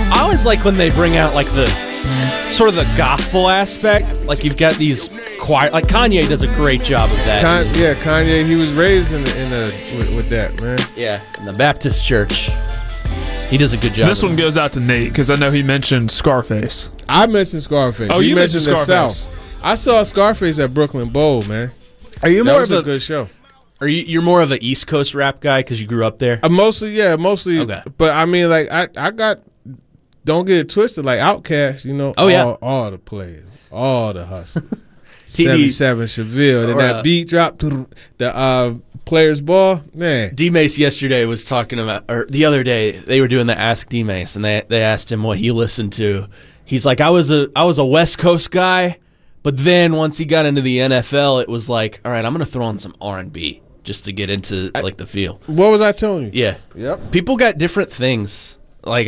I always like when they bring out like the sort of the gospel aspect. Like you've got these choir, like Kanye does a great job of that. Kanye, he was raised with that, man. Yeah, in the Baptist church. He does a good job. This one goes out to Nate because I know he mentioned Scarface. I mentioned Scarface. Oh, you mentioned the Scarface. South. I saw Scarface at Brooklyn Bowl, man. Are you That more was of a good show. Are you're more of an East Coast rap guy because you grew up there? Mostly. Okay. But I mean, like I got. Don't get it twisted. Like Outkast, you know. Oh, yeah. all the players, all the hustlers. TD. 77 Cheville, and Or, that beat drop to the players' ball, man. D-Mace yesterday was talking about, or the other day, they were doing the Ask D-Mace, and they asked him what he listened to. He's like, I was a West Coast guy, but then once he got into the NFL, it was like, all right, I'm going to throw on some R&B just to get into like the feel. What was I telling you? Yeah. Yep. People got different things. Like,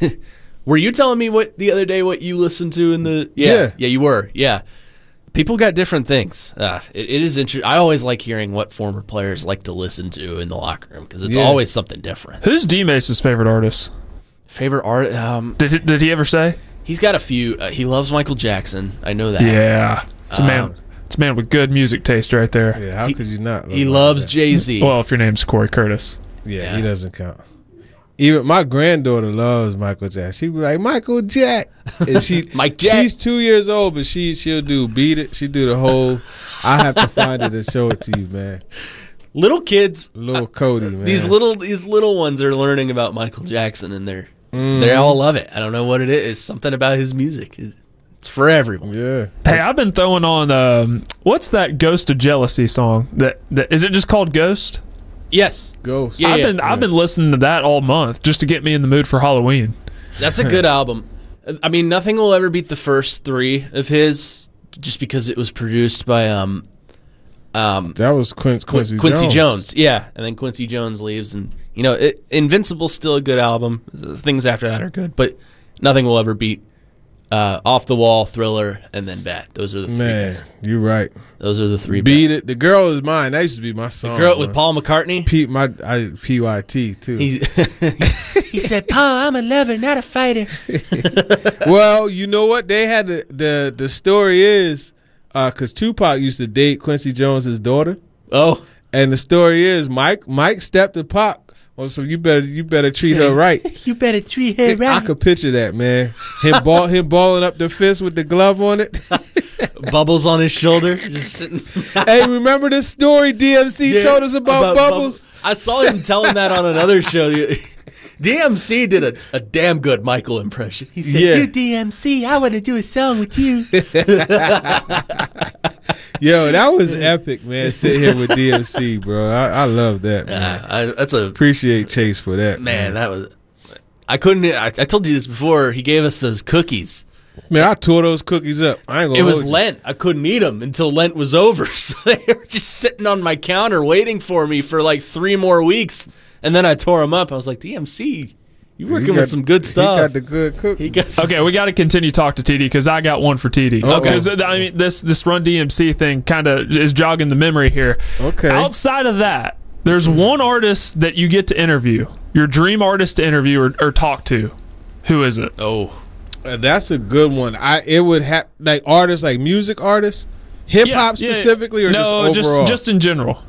were you telling me the other day what you listened to in the? Yeah, you were. Yeah. People got different things. It is interesting. I always like hearing what former players like to listen to in the locker room because it's always something different. Who's D-Mace's favorite artist? Favorite art? Did he ever say? He's got a few. He loves Michael Jackson. I know that. Yeah, it's a man. It's a man with good music taste right there. Yeah, how could you not? He loves Jay-Z. Well, if your name's Corey Curtis. Yeah, he doesn't count. Even my granddaughter loves Michael Jackson. She be like, Michael Jack. And she Mike Jack. She's 2 years old, but she'll do Beat It. She do the whole. I have to find it and show it to you, man. Little kids, Little Cody, man. these little ones are learning about Michael Jackson, and they all love it. I don't know what it is. It's something about his music. It's for everyone. Yeah. Hey, I've been throwing on what's that Ghost of Jealousy song? That is it just called Ghost? Yes. Ghost. Yeah, I've been listening to that all month just to get me in the mood for Halloween. That's a good album. I mean, nothing will ever beat the first three of his, just because it was produced by That was Quincy Jones. Yeah, and then Quincy Jones leaves, and Invincible's still a good album. The things after that are good, but nothing will ever beat Off the Wall, Thriller, and then Bad. Those are the three. Man, guys. you're right. Those are the three. Beat It. The Girl Is Mine. That used to be my song. The Girl with Paul McCartney. PYT too. He said, "Paul, I'm a lover, not a fighter." Well, you know what? They had the story is because Tupac used to date Quincy Jones's daughter. Oh, and the story is Mike stepped to Pac. Well, so you better treat her right. You better treat her right. I could picture that, man. Him balling up the fist with the glove on it. Bubbles on his shoulder, just sitting. Hey, remember this story DMC told us about Bubbles? I saw him telling that on another show. DMC did a damn good Michael impression. He said, "You DMC, I want to do a song with you." Yo, that was epic, man. Sitting here with DMC, bro. I love that, man. Appreciate Chase for that, man. That was. I couldn't. I told you this before. He gave us those cookies. Man, I tore those cookies up. I ain't gonna. It was Lent. I couldn't eat them until Lent was over. So they were just sitting on my counter waiting for me for like 3 more weeks. And then I tore them up. I was like, DMC, you working with some good stuff. He got the good cookies. Okay, we got to continue talk to TD because I got one for TD. Okay. Because I mean, this Run DMC thing kind of is jogging the memory here. Okay. Outside of that, there's one artist that you get to interview, your dream artist to interview or talk to. Who is it? Oh. That's a good one. It would have like artists, like music artists, hip hop specifically, or just overall. Just in general.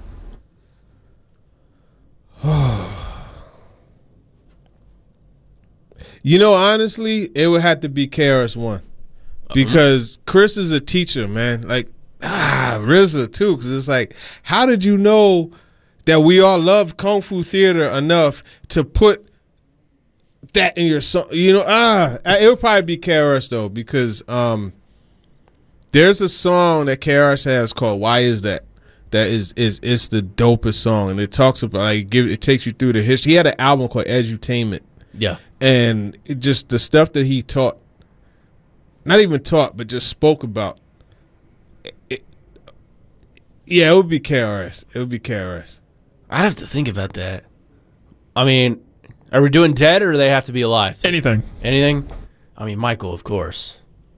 You know, honestly, it would have to be KRS-One because Chris is a teacher, man. Like RZA too, because it's like, how did you know that we all love Kung Fu theater enough to put that in your song? You know, it would probably be KRS though, because there's a song that KRS has called "Why Is That." That is it's the dopest song, and it talks about like it takes you through the history. He had an album called Edutainment. Yeah, and it just the stuff that he taught, not even taught, but just spoke about. It would be KRS. It would be KRS. I'd have to think about that. I mean, are we doing dead or do they have to be alive? Anything. I mean, Michael, of course.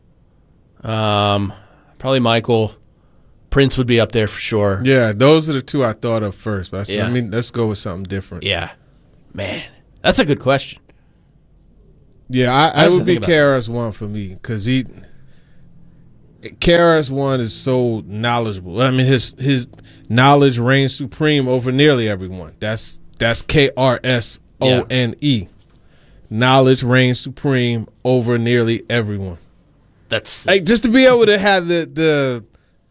Probably Michael. Prince would be up there for sure. Yeah, those are the two I thought of first. But I said, I mean, let's go with something different. Yeah. Man, that's a good question. Yeah, I would be KRS-One for me because KRS-One is so knowledgeable. I mean, his knowledge reigns supreme over nearly everyone. That's KRSONE. Yeah. Knowledge reigns supreme over nearly everyone. That's like just to be able to have the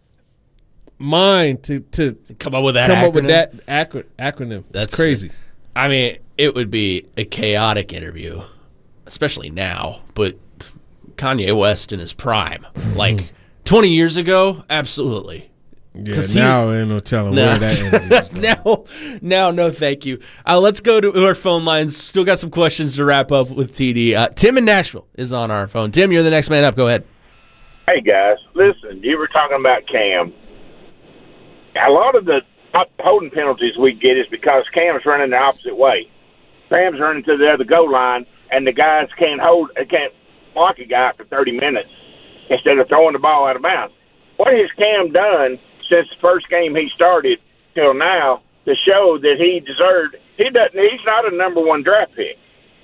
mind to come up with that acronym. That's crazy. I mean, it would be a chaotic interview, especially now. But Kanye West in his prime, like 20 years ago, absolutely. Yeah, now ain't no telling where that is. Now, no, thank you. Let's go to our phone lines. Still got some questions to wrap up with TD. Tim in Nashville is on our phone. Tim, you're the next man up. Go ahead. Hey, guys. Listen, you were talking about Cam. A lot of the holding penalties we get is because Cam's running the opposite way. Cam's running to the other goal line, and the guys can't block a guy for 30 minutes instead of throwing the ball out of bounds. What has Cam done since the first game he started till now to show that he deserved? He's not a number one draft pick.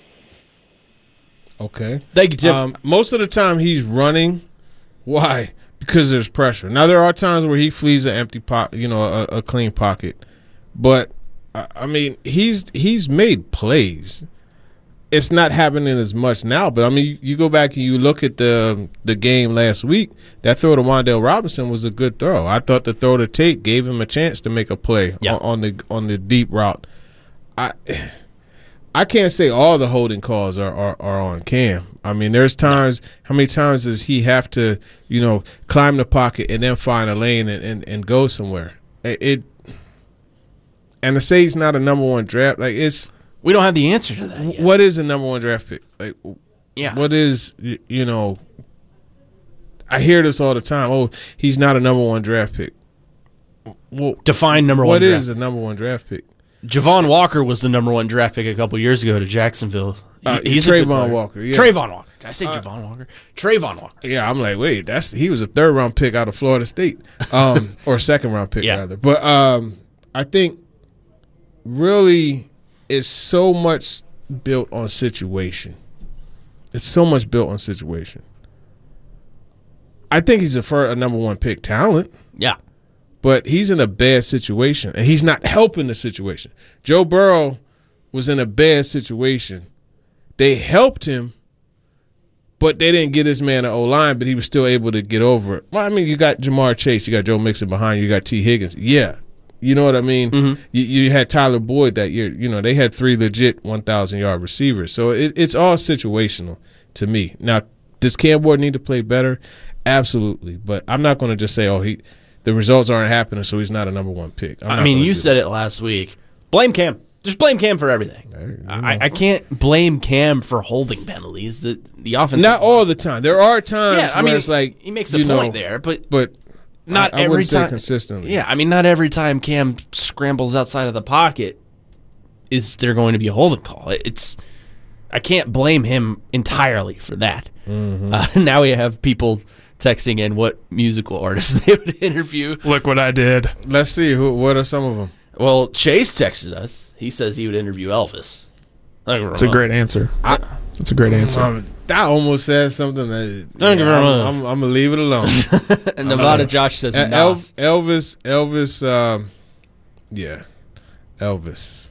Okay. Thank you, Tim. Most of the time he's running. Why? Because there's pressure. Now there are times where he flees an empty pocket, a clean pocket. But I mean, he's made plays. It's not happening as much now, but I mean, you go back and you look at the game last week. That throw to Wan'Dale Robinson was a good throw. I thought the throw to Tate gave him a chance to make a play on the deep route. I can't say all the holding calls are on Cam. I mean, there's times. How many times does he have to, climb the pocket and then find a lane and go somewhere? And to say he's not a number one draft, we don't have the answer to that yet. What is a number one draft pick? What is, I hear this all the time. Oh, he's not a number one draft pick. Well, define number one draft pick. What is a number one draft pick? Javon Walker was the number one draft pick a couple years ago to Jacksonville. He's Trayvon Walker. Yeah. Trayvon Walker. Did I say Javon Walker? Trayvon Walker. Yeah, I'm like, wait, he was a third round pick out of Florida State, or second round pick rather. But I think really it's so much built on situation. It's so much built on situation. I think he's a number one pick talent. Yeah. But he's in a bad situation, and he's not helping the situation. Joe Burrow was in a bad situation. They helped him, but they didn't get this man an O-line, but he was still able to get over it. Well, I mean, you got Jamar Chase, you got Joe Mixon behind you, you got T. Higgins. Yeah. You know what I mean? Mm-hmm. You had Tyler Boyd that year. They had 3 legit 1,000-yard receivers. So it's all situational to me. Now, does Cam Ward need to play better? Absolutely. But I'm not going to just say, the results aren't happening, so he's not a number one pick. I mean, you said it last week. Blame Cam. Just blame Cam for everything. I can't blame Cam for holding penalties. The offense. Not all the time. There are times where it's like he makes a point there, but not I every time. Consistently. Yeah, I mean, not every time Cam scrambles outside of the pocket is there going to be a holding call. I can't blame him entirely for that. Mm-hmm. Now we have people texting in what musical artists they would interview. Look what I did. Let's see. What are some of them? Well, Chase texted us. He says he would interview Elvis. That's a great answer. That's a great answer. That almost says something that Thank you very much. I'm going to leave it alone. And Nevada Josh says Elvis, yeah. Elvis.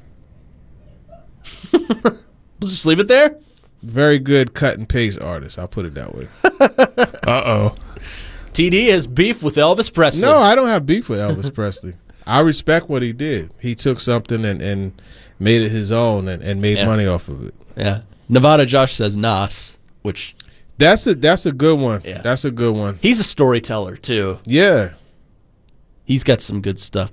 We'll just leave it there? Very good cut and paste artist. I'll put it that way. Uh-oh. TD has beef with Elvis Presley. No, I don't have beef with Elvis Presley. I respect what he did. He took something and made it his own and made money off of it. Yeah. Nevada Josh says Nas, which that's a good one. Yeah. That's a good one. He's a storyteller too. Yeah. He's got some good stuff.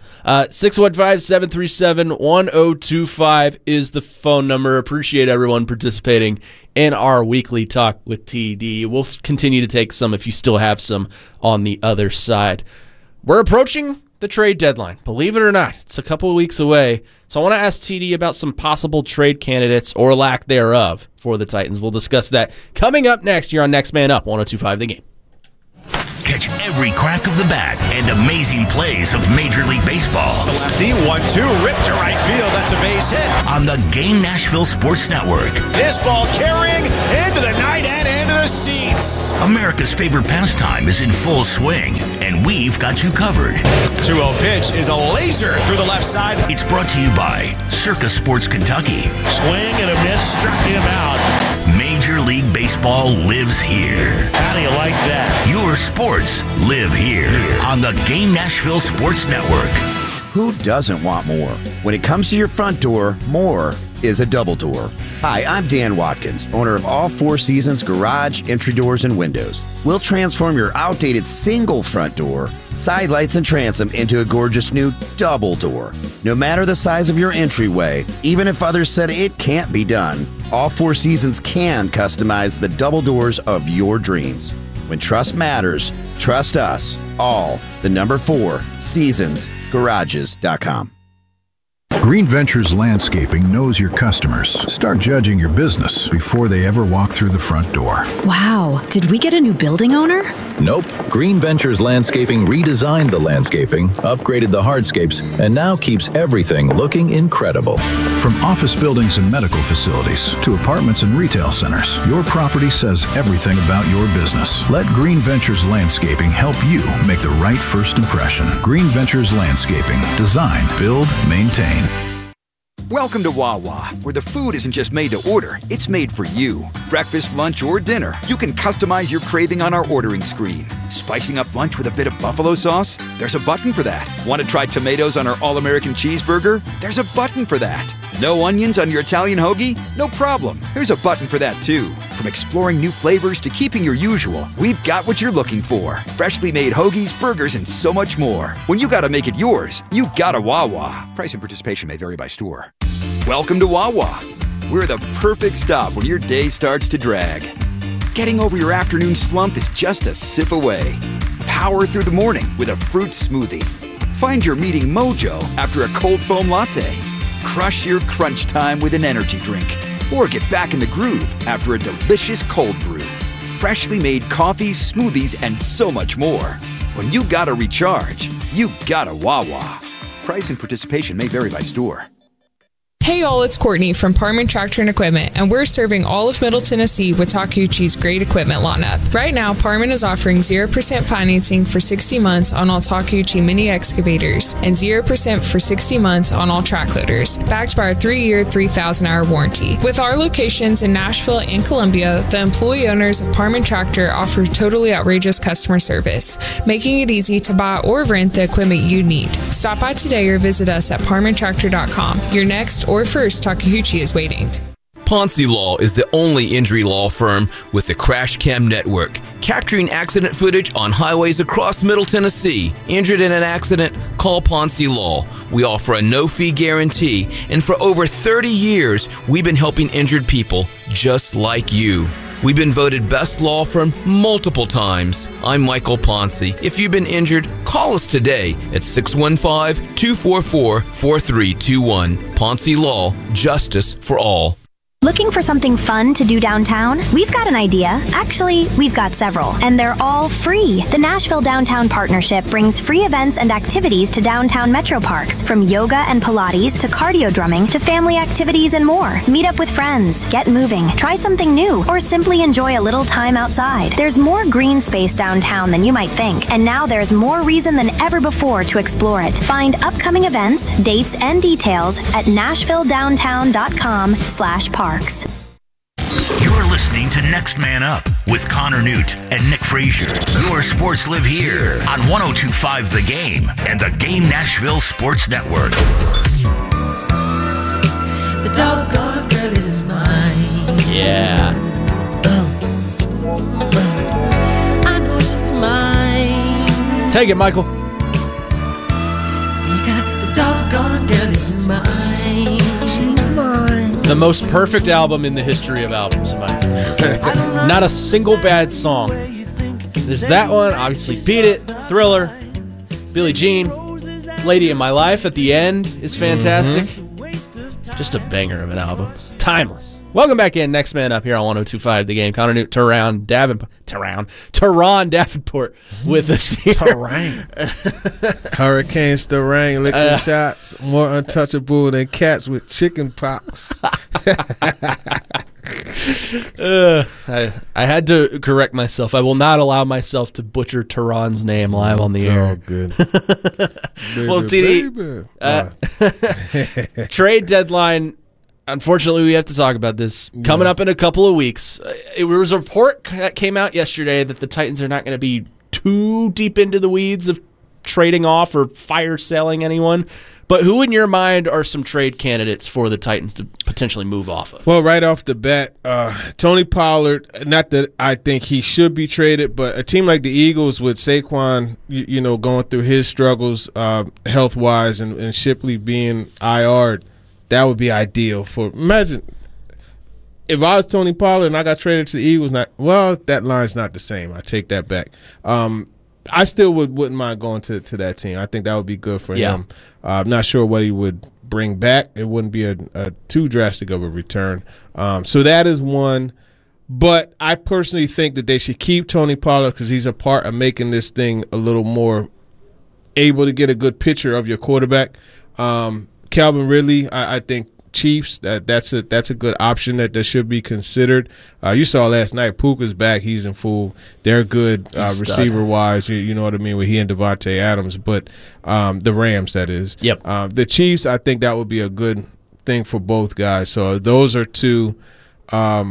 615-737-1025 is the phone number. Appreciate everyone participating in our weekly talk with TD. We'll continue to take some if you still have some on the other side. We're approaching the trade deadline. Believe it or not, it's a couple of weeks away. So I want to ask TD about some possible trade candidates or lack thereof for the Titans. We'll discuss that coming up next here on Next Man Up, 102.5 The Game. Catch every crack of the bat and amazing plays of Major League Baseball. The lefty, 1-2, ripped to right field. That's a base hit. On the Game Nashville Sports Network. This ball carrying, into the night and into the seats. America's favorite pastime is in full swing, and we've got you covered. 2-0 pitch is a laser through the left side. It's brought to you by Circa Sports Kentucky. Swing and a miss, struck him out. Major League Baseball lives here. How do you like that? Your sports live here on the Game Nashville Sports Network. Who doesn't want more? When it comes to your front door, more is a double door. Hi, I'm Dan Watkins, owner of All Four Seasons Garage, Entry Doors, and Windows. We'll transform your outdated single front door, side lights, and transom into a gorgeous new double door. No matter the size of your entryway, even if others said it can't be done, All Four Seasons can customize the double doors of your dreams. When trust matters, trust us. All, the number 4, seasonsgarages.com. Green Ventures Landscaping knows your customers. Start judging your business before they ever walk through the front door. Wow, did we get a new building owner? Nope. Green Ventures Landscaping redesigned the landscaping, upgraded the hardscapes, and now keeps everything looking incredible. From office buildings and medical facilities to apartments and retail centers, your property says everything about your business. Let Green Ventures Landscaping help you make the right first impression. Green Ventures Landscaping. Design, build, maintain. Welcome to Wawa, where the food isn't just made to order, it's made for you. Breakfast, lunch, or dinner, you can customize your craving on our ordering screen. Spicing up lunch with a bit of buffalo sauce? There's a button for that. Want to try tomatoes on our all-American cheeseburger? There's a button for that. No onions on your Italian hoagie? No problem. There's a button for that too. From exploring new flavors to keeping your usual, we've got what you're looking for. Freshly made hoagies, burgers, and so much more. When you gotta make it yours, you gotta Wawa. Price and participation may vary by store. Welcome to Wawa. We're the perfect stop when your day starts to drag. Getting over your afternoon slump is just a sip away. Power through the morning with a fruit smoothie. Find your meeting mojo after a cold foam latte. Crush your crunch time with an energy drink. Or get back in the groove after a delicious cold brew. Freshly made coffees, smoothies, and so much more. When you gotta recharge, you gotta Wawa. Price and participation may vary by store. Hey y'all, it's Courtney from Parman Tractor and Equipment, and we're serving all of Middle Tennessee with Takeuchi's great equipment lineup. Right now, Parman is offering 0% financing for 60 months on all Takeuchi mini excavators and 0% for 60 months on all track loaders, backed by our 3-year, 3,000-hour warranty. With our locations in Nashville and Columbia, the employee owners of Parman Tractor offer totally outrageous customer service, making it easy to buy or rent the equipment you need. Stop by today or visit us at parmantractor.com. Your next or first Takeuchi is waiting. Ponce Law is the only injury law firm with the Crash Cam Network, capturing accident footage on highways across Middle Tennessee. Injured in an accident? Call Ponce Law. We offer a no-fee guarantee, and for over 30 years, we've been helping injured people just like you. We've been voted best law firm multiple times. I'm Michael Ponce. If you've been injured, call us today at 615-244-4321. Ponce Law, justice for all. Looking for something fun to do downtown? We've got an idea. Actually, we've got several, and they're all free. The Nashville Downtown Partnership brings free events and activities to downtown metro parks, from yoga and Pilates to cardio drumming to family activities and more. Meet up with friends, get moving, try something new, or simply enjoy a little time outside. There's more green space downtown than you might think, and now there's more reason than ever before to explore it. Find upcoming events, dates, and details at nashvilledowntown.com/park. You're listening to Next Man Up with Connor Newt and Nick Frazier. Your sports live here on 102.5 The Game and the Game Nashville Sports Network. The doggone girl is mine. Yeah. I know she's mine. Take it, Michael. Because the doggone girl is mine. She's mine. The most perfect album in the history of albums, in my opinion. Not a single bad song. There's that one, obviously Beat It, Thriller, Billie Jean, Lady in My Life at the end is fantastic. Just a banger of an album. Timeless. Welcome back in. Next Man Up here on 102.5 The Game. Connor Newt, Teron Davenport with us here. Hurricanes, the rain, liquid shots, more untouchable than cats with chicken pox. I had to correct myself. I will not allow myself to butcher Tehran's name live on the air. Oh, good. Well, TD, trade deadline. Unfortunately, we have to talk about this coming up in a couple of weeks. It was a report that came out yesterday that the Titans are not going to be too deep into the weeds of trading off or fire selling anyone. But who in your mind are some trade candidates for the Titans to potentially move off of? Well, right off the bat, Tony Pollard, not that I think he should be traded, but a team like the Eagles with Saquon, going through his struggles health-wise and Shipley being IR'd, that would be ideal for – imagine if I was Tony Pollard and I got traded to the Eagles, that line's not the same. I take that back. I still wouldn't mind going to that team. I think that would be good for him. I'm not sure what he would bring back. It wouldn't be a too drastic of a return. So that is one. But I personally think that they should keep Tony Pollard because he's a part of making this thing a little more able to get a good picture of your quarterback. Calvin Ridley, I think Chiefs, that's a good option that should be considered. You saw last night, Puka's back. He's in full. They're good receiver-wise, you know what I mean, with he and Devontae Adams. But the Rams, that is. Yep. The Chiefs, I think that would be a good thing for both guys. So those are two. I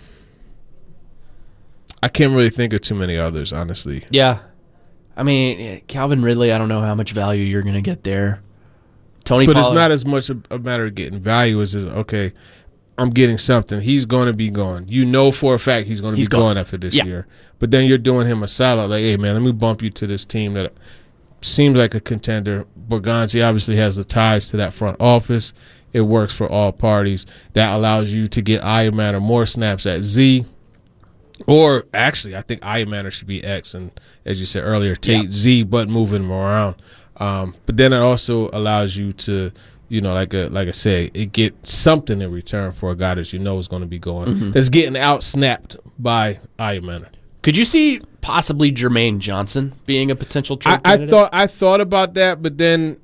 can't really think of too many others, honestly. Yeah. I mean, Calvin Ridley, I don't know how much value you're going to get there. Tony Pollard. It's not as much a matter of getting value as okay, I'm getting something. He's going to be gone. You know for a fact he's going to be gone after this year. But then you're doing him a solid, like, hey, man, let me bump you to this team that seems like a contender. Borgonzi obviously has the ties to that front office. It works for all parties. That allows you to get Ayamaner more snaps at Z. Or actually, I think Ayamaner should be X, and as you said earlier, Tate Z, but moving him around. But then it also allows you to, like I said, it get something in return for a guy that you know is going to be going. That's getting out-snapped by Ayamaner. Could you see possibly Jermaine Johnson being a potential trade candidate? I thought about that, but then,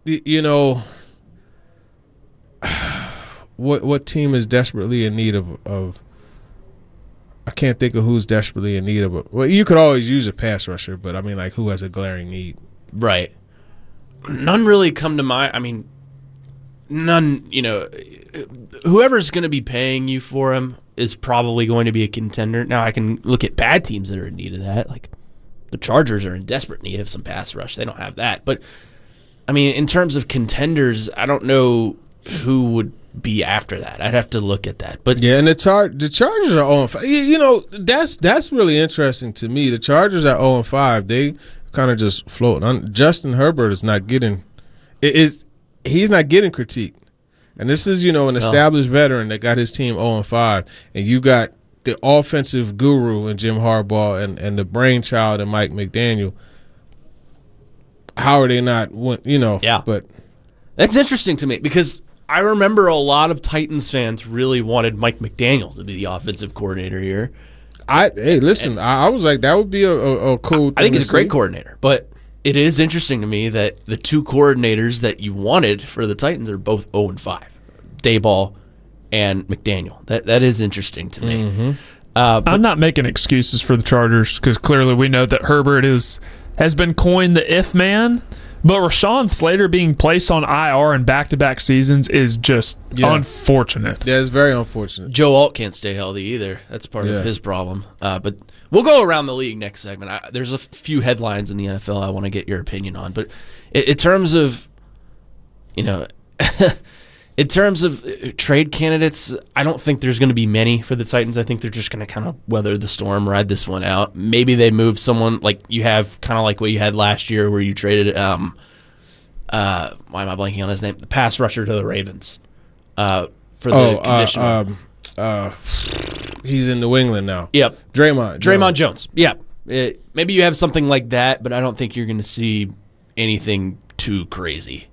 what team is desperately in need of I can't think of who's desperately in need of it. Well, you could always use a pass rusher, but I mean, like, who has a glaring need? Right. None really come to mind. I mean, none, whoever's going to be paying you for him is probably going to be a contender. Now, I can look at bad teams that are in need of that. Like, the Chargers are in desperate need of some pass rush. They don't have that. But, I mean, in terms of contenders, I don't know who would be after that. I'd have to look at that. But yeah, and the Chargers are 0-5. That's really interesting to me. The Chargers are 0-5. They kind of just floating. Justin Herbert is not getting he's not getting critique. And this is, an established veteran that got his team 0-5, and you got the offensive guru in Jim Harbaugh and the brainchild in Mike McDaniel. How are they not but that's interesting to me because I remember a lot of Titans fans really wanted Mike McDaniel to be the offensive coordinator here. I was like, that would be a cool thing. I think he's a great coordinator, but it is interesting to me that the two coordinators that you wanted for the Titans are both 0-5, Daboll and McDaniel. That is interesting to me. Mm-hmm. I'm not making excuses for the Chargers because clearly we know that Herbert has been coined the if man. But Rashawn Slater being placed on IR in back-to-back seasons is just unfortunate. Yeah, it's very unfortunate. Joe Alt can't stay healthy either. That's part of his problem. But we'll go around the league next segment. There's a few headlines in the NFL I want to get your opinion on. But in terms of, in terms of trade candidates, I don't think there's going to be many for the Titans. I think they're just going to kind of weather the storm, ride this one out. Maybe they move someone like you have, kind of like what you had last year where you traded, why am I blanking on his name? The pass rusher to the Ravens for the conditioner. He's in New England now. Yep. Draymond Jones. Yeah. Maybe you have something like that, but I don't think you're going to see anything too crazy.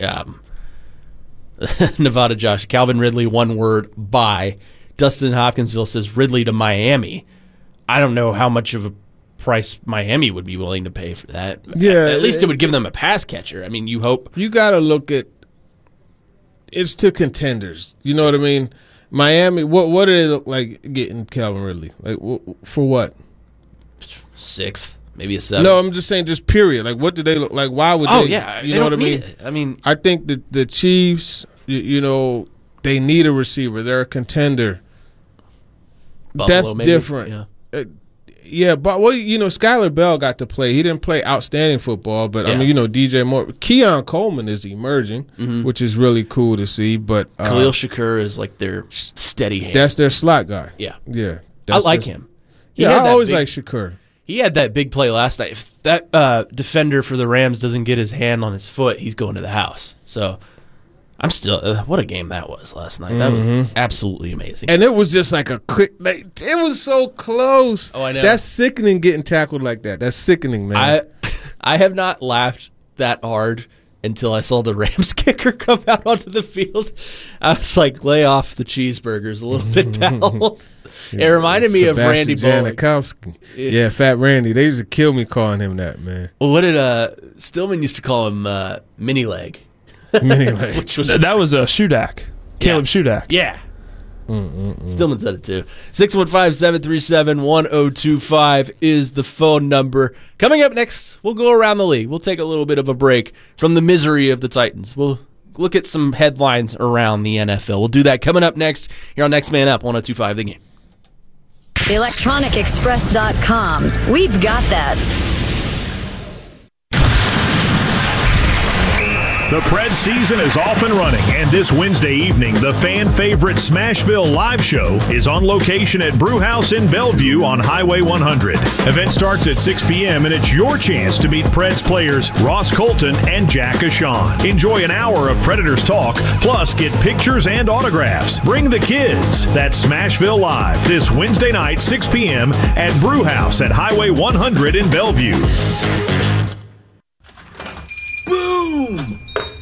Nevada Josh, Calvin Ridley, one word, buy. Dustin Hopkinsville says Ridley to Miami. I don't know how much of a price Miami would be willing to pay for that. Yeah, at least it would give them a pass catcher. I mean, you hope. You got to look at it's to contenders. You know what I mean? Miami, what do they look like getting Calvin Ridley? Like for what? 6th, maybe a 7th. No, I'm just saying, just period. Like, what do they look like? Why would they? Oh, yeah. You know what I mean? I mean, I think that the Chiefs, you know, they need a receiver. They're a contender. Buffalo, that's maybe. different. Yeah, but Skylar Bell got to play. He didn't play outstanding football, but I mean, DJ Moore, Keon Coleman is emerging, which is really cool to see. But Khalil Shakur is like their steady hand. That's their slot guy. Yeah. That's I like him. I always like Shakur. He had that big play last night. If that defender for the Rams doesn't get his hand on his foot, he's going to the house. So I'm still what a game that was last night. That was absolutely amazing. And it was just like a quick. It was so close. Oh, I know. That's sickening getting tackled like that. That's sickening, man. I have not laughed that hard until I saw the Rams kicker come out onto the field. I was like, lay off the cheeseburgers a little bit, pal. It reminded me of Randy Bullock. Janikowski. Yeah, Fat Randy. They used to kill me calling him that, man. Well, what did Stillman used to call him? Mini leg. Mini leg. That was a Shudak. Caleb Shudak. Yeah. Stillman said it too. 615-737-1025 is the phone number. Coming up next, we'll go around the league. We'll take a little bit of a break from the misery of the Titans. We'll look at some headlines around the NFL. We'll do that coming up next here on Next Man Up, 102.5 The Game. ElectronicExpress.com. We've got that. The Preds season is off and running, and this Wednesday evening, the fan favorite Smashville live show is on location at Brewhouse in Bellevue on Highway 100. Event starts at 6 p.m., and it's your chance to meet Preds players Ross Colton and Jack Ashawn. Enjoy an hour of Predators talk, plus get pictures and autographs. Bring the kids. That's Smashville Live this Wednesday night, 6 p.m. at Brewhouse at Highway 100 in Bellevue. Boom!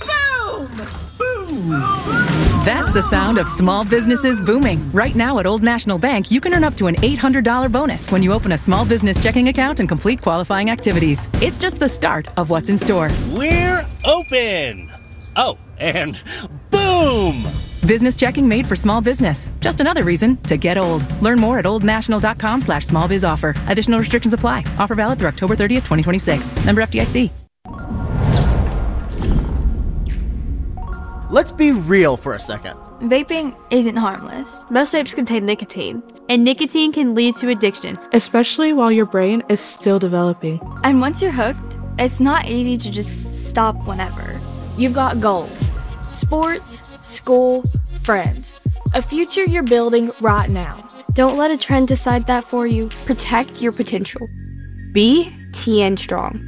That's the sound of small businesses booming. Right now at Old National Bank, you can earn up to an $800 bonus when you open a small business checking account and complete qualifying activities. It's just the start of what's in store. We're open! Oh, and boom! Business checking made for small business. Just another reason to get old. Learn more at oldnational.com/smallbizoffer. Additional restrictions apply. Offer valid through October 30th, 2026. Member FDIC. Let's be real for a second. Vaping isn't harmless. Most vapes contain nicotine. And nicotine can lead to addiction. Especially while your brain is still developing. And once you're hooked, it's not easy to just stop whenever. You've got goals. Sports, school, friends. A future you're building right now. Don't let a trend decide that for you. Protect your potential. Be TN Strong.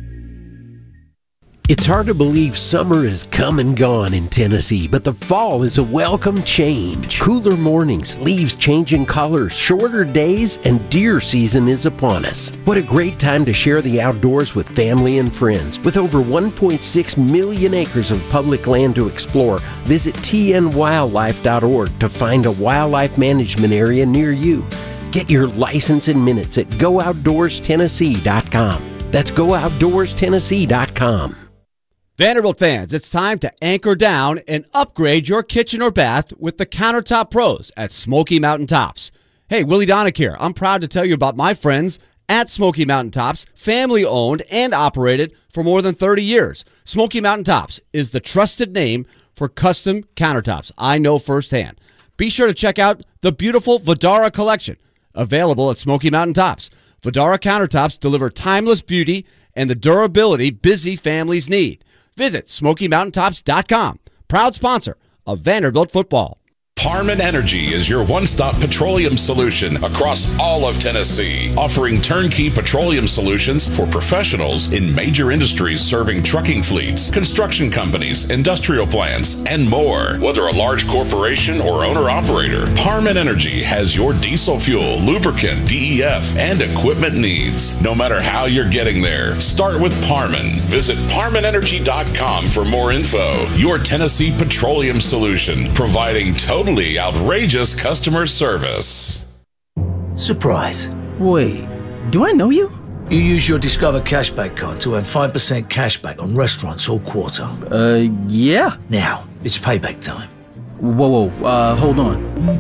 It's hard to believe summer has come and gone in Tennessee, but the fall is a welcome change. Cooler mornings, leaves changing colors, shorter days, and deer season is upon us. What a great time to share the outdoors with family and friends. With over 1.6 million acres of public land to explore, visit tnwildlife.org to find a wildlife management area near you. Get your license in minutes at GoOutdoorsTennessee.com. That's GoOutdoorsTennessee.com. Vanderbilt fans, it's time to anchor down and upgrade your kitchen or bath with the Countertop Pros at Smoky Mountain Tops. Hey, Willie Donick here. I'm proud to tell you about my friends at Smoky Mountain Tops, family owned and operated for more than 30 years. Smoky Mountain Tops is the trusted name for custom countertops. I know firsthand. Be sure to check out the beautiful Vidara collection available at Smoky Mountain Tops. Vidara countertops deliver timeless beauty and the durability busy families need. Visit SmokyMountainTops.com, proud sponsor of Vanderbilt football. Parman Energy is your one-stop petroleum solution across all of Tennessee, offering turnkey petroleum solutions for professionals in major industries serving trucking fleets, construction companies, industrial plants, and more. Whether a large corporation or owner-operator, Parman Energy has your diesel fuel, lubricant, DEF, and equipment needs. No matter how you're getting there, start with Parman. Visit ParmanEnergy.com for more info. Your Tennessee petroleum solution, providing total outrageous customer service. Surprise. Wait, do I know you? You use your Discover Cashback card to earn 5% cashback on restaurants all quarter. Yeah. Now, it's payback time. Whoa, hold on.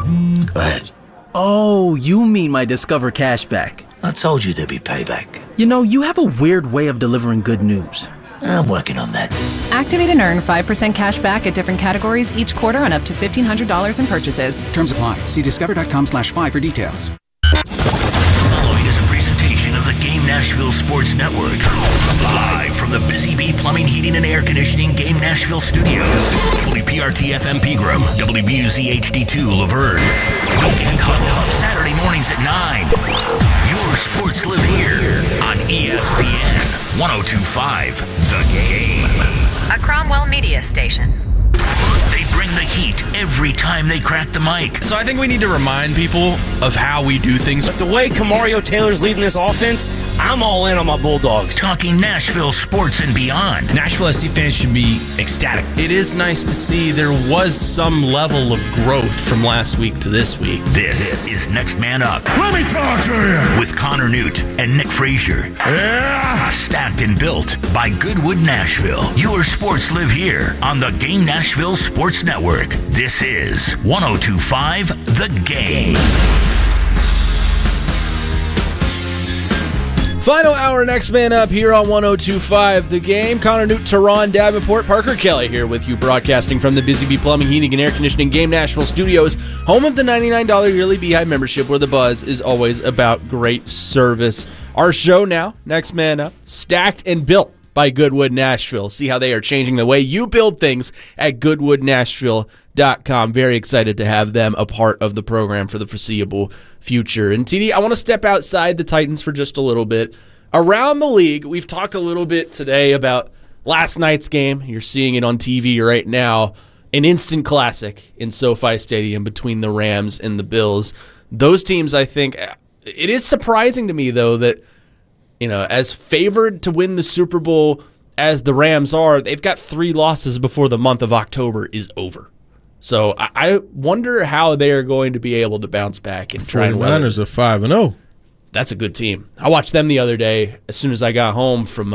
Go ahead. Oh, you mean my Discover cashback. I told you there'd be payback. You know, you have a weird way of delivering good news. I'm working on that. Activate and earn 5% cash back at different categories each quarter on up to $1,500 in purchases. Terms apply. See discover.com/5 for details. Following is a presentation of the Game Nashville Sports Network. Live from the Busy Bee Plumbing, Heating, and Air Conditioning Game Nashville Studios. WPRT FM Pegram, WBUZ HD2 Laverne. Weekend Huddle, Saturday mornings at 9. Your sports live here on ESPN 102.5 The Game. A Cromwell Media Station. They bring the heat every time they crack the mic. So I think we need to remind people of how we do things. But the way Kamario Taylor's leading this offense, I'm all in on my Bulldogs. Talking Nashville sports and beyond. Nashville SC fans should be ecstatic. It is nice to see there was some level of growth from last week to this week. This is Next Man Up. Let me talk to you. With Connor Newt and Nick Frazier. Yeah. Stacked and built by Goodwood Nashville. Your sports live here on the Game Nashville Sports Network. This is 102.5 The Game. Final hour, Next Man Up here on 102.5 The Game. Connor Newt, Teron Davenport, Parker Kelly here with you, broadcasting from the Busy Bee Plumbing, Heating, and Air Conditioning Game Nashville Studios, home of the $99 yearly Beehive membership, where the buzz is always about great service. Our show now, Next Man Up, stacked and built by Goodwood Nashville. See how they are changing the way you build things at goodwoodnashville.com. Very excited to have them a part of the program for the foreseeable future. And TD, I want to step outside the Titans for just a little bit. Around the league, we've talked a little bit today about last night's game. You're seeing it on TV right now. An instant classic in SoFi Stadium between the Rams and the Bills. Those teams, I think, it is surprising to me, though, that as favored to win the Super Bowl as the Rams are, they've got 3 losses before the month of October is over. So I wonder how they are going to be able to bounce back and try and win. 49ers are 5-0. That's a good team. I watched them the other day as soon as I got home from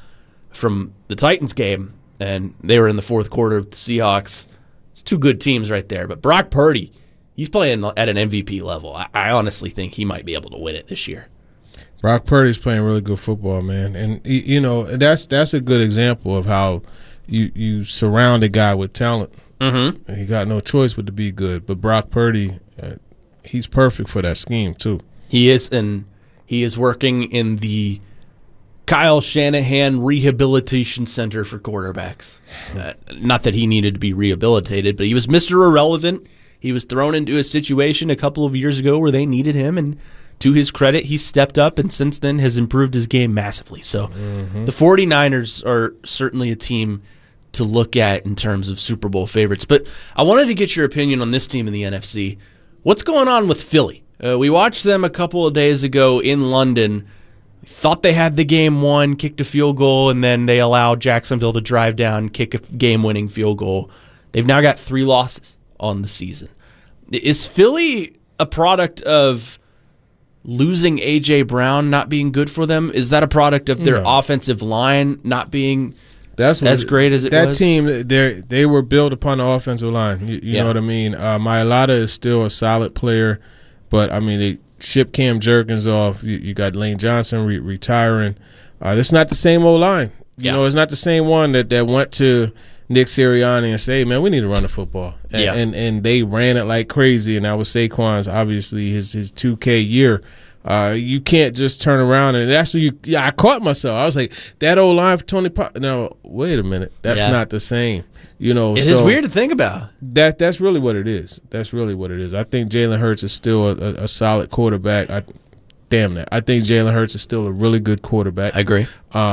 the Titans game, and they were in the fourth quarter with the Seahawks. It's 2 good teams right there. But Brock Purdy, he's playing at an MVP level. I honestly think he might be able to win it this year. Brock Purdy's playing really good football, man, and that's a good example of how you surround a guy with talent. Mm-hmm. He got no choice but to be good. But Brock Purdy, he's perfect for that scheme too. He is, and he is working in the Kyle Shanahan Rehabilitation Center for quarterbacks. Not that he needed to be rehabilitated, but he was Mr. Irrelevant. He was thrown into a situation a couple of years ago where they needed him, and to his credit, he stepped up and since then has improved his game massively. So the 49ers are certainly a team to look at in terms of Super Bowl favorites. But I wanted to get your opinion on this team in the NFC. What's going on with Philly? We watched them a couple of days ago in London. Thought they had the game won, kicked a field goal, and then they allowed Jacksonville to drive down, kick a game-winning field goal. They've now got 3 losses on the season. Is Philly a product of losing A.J. Brown not being good for them? Is that a product of their offensive line not being as great as it was? That team, they were built upon the offensive line. You know what I mean? Mailata is still a solid player, but, I mean, they shipped Cam Jerkins off. You got Lane Johnson retiring. It's not the same old line. You know, it's not the same one that went to Nick Sirianni and say, man, we need to run the football. And they ran it like crazy, and that was Saquon's, obviously, his 2K year. You can't just turn around, and that's what I caught myself. I was like, that old line for Tony Pollard. No, wait a minute. That's not the same. It is weird to think about. That's really what it is. That's really what it is. I think Jalen Hurts is still a solid quarterback. I think Jalen Hurts is still a really good quarterback. I agree.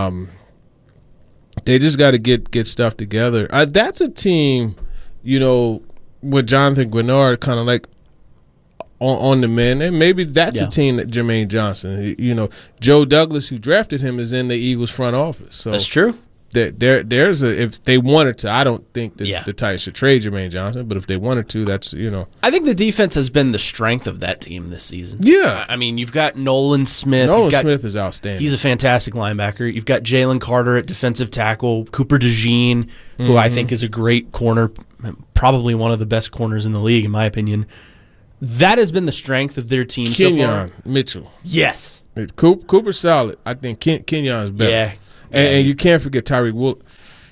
They just got to get stuff together. That's a team, with Jonathan Grenard kind of like on the men, and maybe that's a team that Jermaine Johnson, Joe Douglas, who drafted him, is in the Eagles front office. So that's true. There's if they wanted to, I don't think that the Titans should trade Jermaine Johnson, but if they wanted to, that's I think the defense has been the strength of that team this season. Yeah, I mean, you've got Nolan Smith. Smith is outstanding. He's a fantastic linebacker. You've got Jalen Carter at defensive tackle, Cooper DeJean, who I think is a great corner, probably one of the best corners in the league, in my opinion. That has been the strength of their team Kenyon so far. Mitchell. Yes. Cooper's solid. I think Kenyon's better. Yeah. And you can't forget Tyreek Woolen.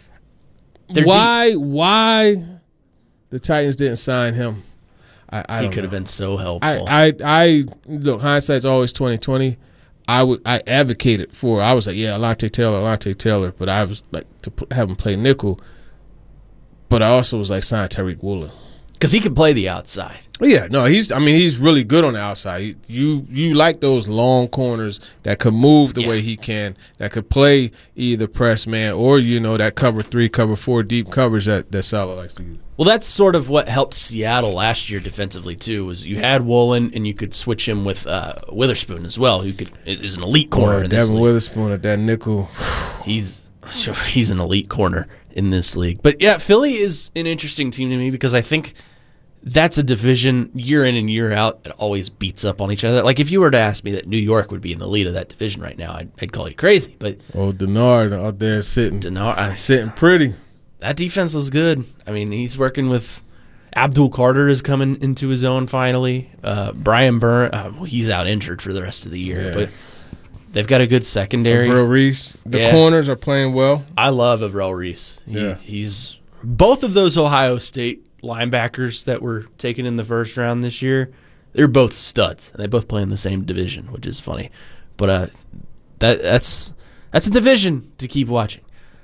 Why the Titans didn't sign him? I He could have been so helpful. I look, hindsight's always 20/20. I advocated for. I was like, yeah, Alontae Taylor, but I was like to have him play nickel. But I also was like, sign Tyreek Woolen because he can play the outside. Yeah, no, he's really good on the outside. You like those long corners that could move the way he can, that could play either press man or that cover 3, cover 4 deep covers that Saleh likes to use. Well, that's sort of what helped Seattle last year defensively too. Was you had Woolen and you could switch him with Witherspoon as well, who is an elite corner. In this Devin league. Witherspoon at that nickel, he's an elite corner in this league. But yeah, Philly is an interesting team to me because I think that's a division year in and year out that always beats up on each other. Like if you were to ask me that New York would be in the lead of that division right now, I'd call you crazy. But Denard out there sitting pretty. That defense is good. I mean, he's working with Abdul Carter is coming into his own finally. Brian Byrne, he's out injured for the rest of the year, but they've got a good secondary. Avril Reese, the corners are playing well. I love Avril Reese. He's both of those Ohio State linebackers that were taken in the first round this year. They're both studs, and they both play in the same division, which is funny. But that's a division to keep watching.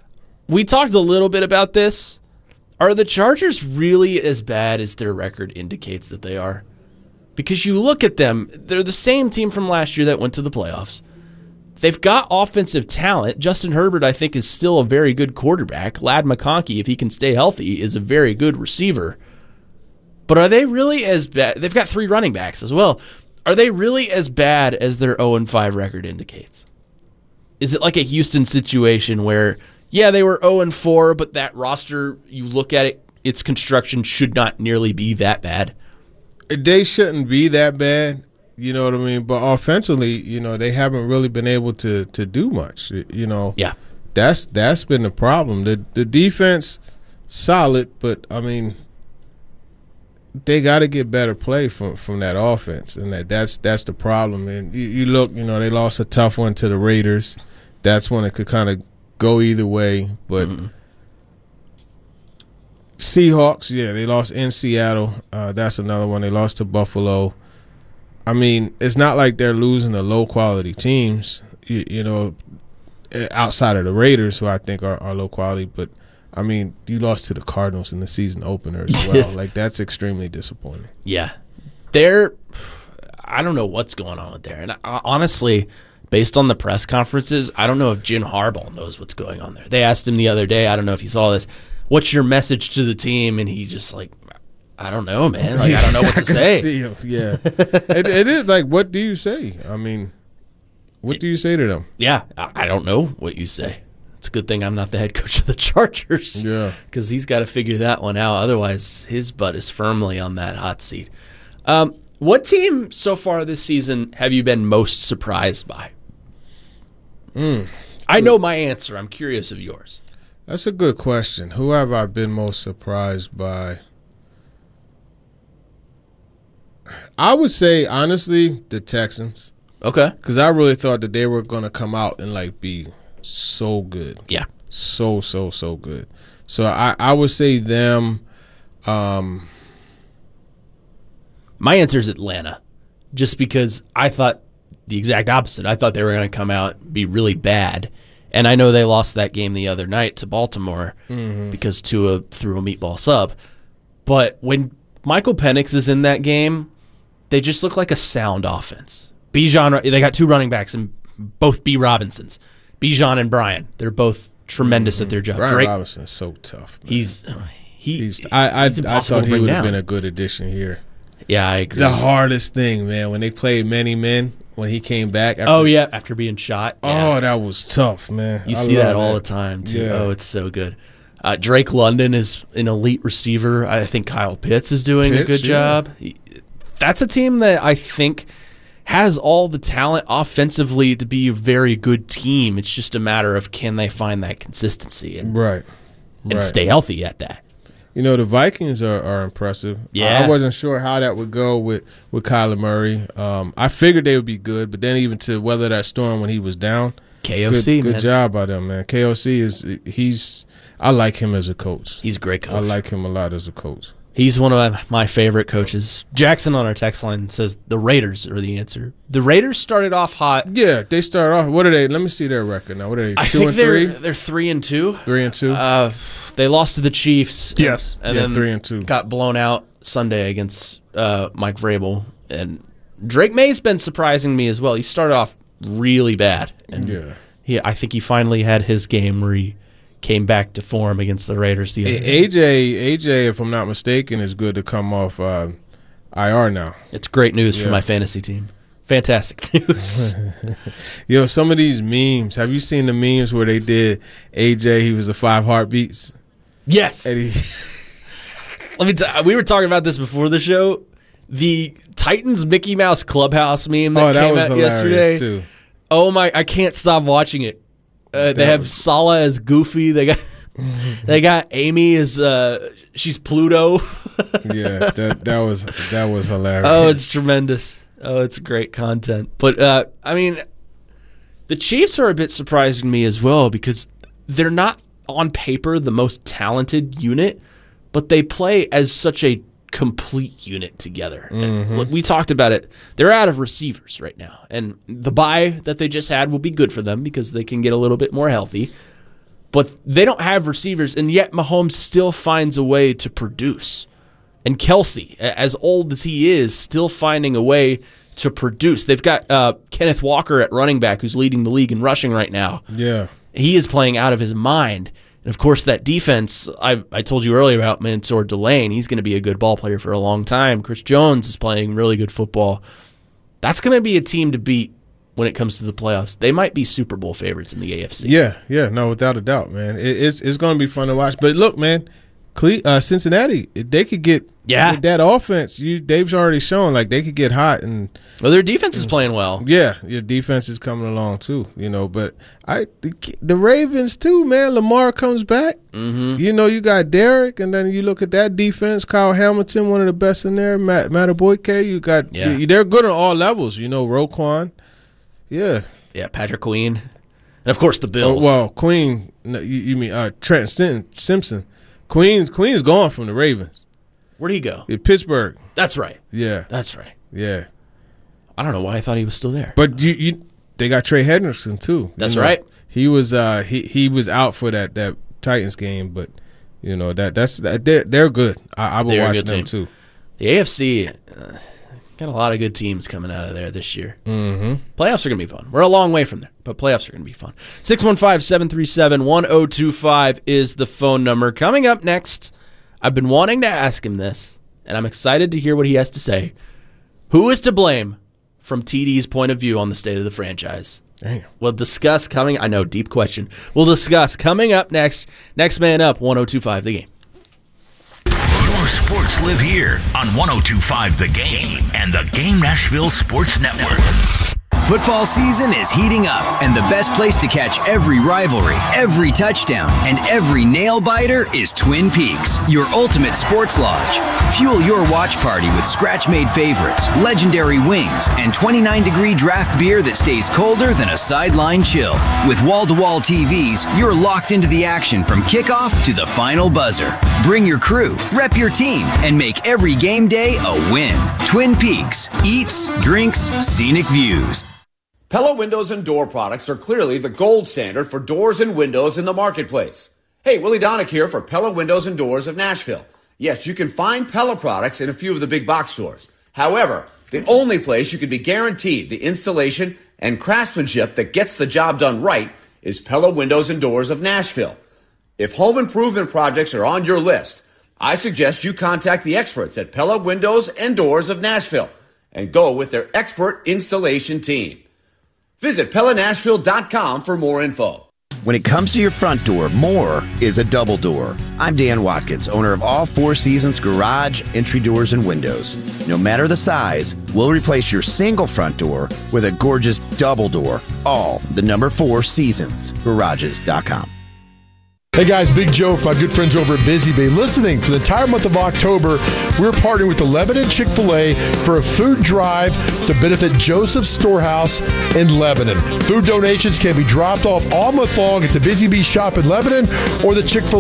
We talked a little bit about this. Are the Chargers really as bad as their record indicates that they are? Because you look at them, they're the same team from last year that went to the playoffs. They've got offensive talent. Justin Herbert, I think, is still a very good quarterback. Ladd McConkey, if he can stay healthy, is a very good receiver. But are they really as bad? They've got 3 running backs as well. Are they really as bad as their 0-5 record indicates? Is it like a Houston situation where, yeah, they were 0-4, but that roster, you look at it, its construction should not nearly be that bad? They shouldn't be that bad, you know what I mean? But offensively, they haven't really been able to do much, Yeah. That's been the problem. The defense, solid, but, I mean, they got to get better play from that offense, and that's the problem. And you look, they lost a tough one to the Raiders. That's when it could kind of go either way, but Seahawks, they lost in Seattle. That's another one. They lost to Buffalo. I mean, it's not like they're losing to low-quality teams, outside of the Raiders, who I think are low quality. But, I mean, you lost to the Cardinals in the season opener as well. Like, that's extremely disappointing. Yeah. I don't know what's going on there. And honestly, based on the press conferences, I don't know if Jim Harbaugh knows what's going on there. They asked him the other day, I don't know if you saw this, what's your message to the team? And he just I don't know, man. I don't know what to say. See him. Yeah. it is like, what do you say? I mean, what do you say to them? Yeah, I don't know what you say. It's a good thing I'm not the head coach of the Chargers. Yeah. Because he's got to figure that one out. Otherwise, his butt is firmly on that hot seat. What team so far this season have you been most surprised by? I know my answer. I'm curious of yours. That's a good question. Who have I been most surprised by? I would say, honestly, the Texans. Okay. Because I really thought that they were going to come out and, be so good. Yeah. So good. So I would say them. My answer is Atlanta, just because I thought the exact opposite. I thought they were going to come out and be really bad. And I know they lost that game the other night to Baltimore because Tua threw a meatball sub. But when Michael Penix is in that game, they just look like a sound offense. Bijan, they got 2 running backs, and both B. Robinsons. Bijan and Brian. They're both tremendous at their job. Brian Robinson's so tough. Man. I thought he would have been a good addition here. Yeah, I agree. The hardest thing, man, when they played Many Men, when he came back. After being shot. Yeah. Oh, that was tough, man. You see that all the time, too. Yeah. Oh, it's so good. Drake London is an elite receiver. I think Kyle Pitts is doing a good job. That's a team that I think has all the talent offensively to be a very good team. It's just a matter of can they find that consistency and stay healthy at that. the Vikings are impressive. Yeah. I wasn't sure how that would go with Kyler Murray. I figured they would be good, but then even to weather that storm when he was down, KOC, good job by them, man. KOC I like him as a coach. He's a great coach. I like him a lot as a coach. He's one of my favorite coaches. Jackson on our text line says the Raiders are the answer. The Raiders started off hot. Yeah, they started off. What are they? Let me see their record now. What are they? I think they're 3-2. 3-2. They lost to the Chiefs. Yes. And then 3-2. Got blown out Sunday against Mike Vrabel. And Drake May's been surprising me as well. He started off really bad. And I think he finally had his game where he came back to form against the Raiders the other day. AJ, if I'm not mistaken, is good to come off IR now. It's great news for my fantasy team. Fantastic news. Some of these memes. Have you seen the memes where they did AJ? He was the 5 heartbeats. Yes. Let me. We were talking about this before the show. The Titans Mickey Mouse Clubhouse meme that came out yesterday. Too. Oh my! I can't stop watching it. They have Sala as Goofy. They got Amy as she's Pluto. Yeah, that was hilarious. Oh, it's tremendous. Oh, it's great content. But I mean, the Chiefs are a bit surprising to me as well because they're not on paper the most talented unit, but they play as such a complete unit together. And we talked about it. They're out of receivers right now, and the bye that they just had will be good for them because they can get a little bit more healthy. But they don't have receivers, and yet Mahomes still finds a way to produce. And Kelsey, as old as he is, still finding a way to produce. They've got Kenneth Walker at running back, who's leading the league in rushing right now. Yeah, he is playing out of his mind. And, of course, that defense, I told you earlier about Mansour Delane. He's going to be a good ball player for a long time. Chris Jones is playing really good football. That's going to be a team to beat when it comes to the playoffs. They might be Super Bowl favorites in the AFC. Yeah, no, without a doubt, man. It's going to be fun to watch. But, look, man, Cincinnati, they could get with that offense. Dave's already shown, like, they could get hot. Well, their defense is playing well. Yeah, your defense is coming along, too, But the Ravens, too, man. Lamar comes back. Mm-hmm. You got Derek, and then you look at that defense. Kyle Hamilton, one of the best in there. Matt Aboyke, you got they're good on all levels. Roquan. Yeah, Patrick Queen. And, of course, the Bills. Well, Queen, you mean Trent Simpson. Queen's gone from the Ravens. Where'd he go? Pittsburgh. That's right. Yeah. That's right. Yeah. I don't know why I thought he was still there. But they got Trey Hendrickson too. That's right. He was he was out for that Titans game, but they're good. I will watch them too. The AFC got a lot of good teams coming out of there this year. Mm-hmm. Playoffs are going to be fun. We're a long way from there, but playoffs are going to be fun. 615-737-1025 is the phone number. Coming up next, I've been wanting to ask him this, and I'm excited to hear what he has to say. Who is to blame from TD's point of view on the state of the franchise? Damn. We'll discuss coming. I know, deep question. We'll discuss coming up next. Next Man Up, 102.5 The Game. Your sports live here on 102.5 The Game and the Game Nashville Sports Network. Football season is heating up, and the best place to catch every rivalry, every touchdown, and every nail-biter is Twin Peaks, your ultimate sports lodge. Fuel your watch party with scratch-made favorites, legendary wings, and 29-degree draft beer that stays colder than a sideline chill. With wall-to-wall TVs, you're locked into the action from kickoff to the final buzzer. Bring your crew, rep your team, and make every game day a win. Twin Peaks. Eats, drinks, scenic views. Pella Windows and Door products are clearly the gold standard for doors and windows in the marketplace. Hey, Willie Donick here for Pella Windows and Doors of Nashville. Yes, you can find Pella products in a few of the big box stores. However, the only place you can be guaranteed the installation and craftsmanship that gets the job done right is Pella Windows and Doors of Nashville. If home improvement projects are on your list, I suggest you contact the experts at Pella Windows and Doors of Nashville and go with their expert installation team. Visit PellaNashville.com for more info. When it comes to your front door, more is a double door. I'm Dan Watkins, owner of all Four Seasons garage, entry doors, and windows. No matter the size, we'll replace your single front door with a gorgeous double door. All the number 4 Seasons, garages.com. Hey guys, Big Joe from my good friends over at Busy Bee. Listening for the entire month of October, we're partnering with the Lebanon Chick-fil-A for a food drive to benefit Joseph's Storehouse in Lebanon. Food donations can be dropped off all month long at the Busy Bee shop in Lebanon or the Chick-fil-A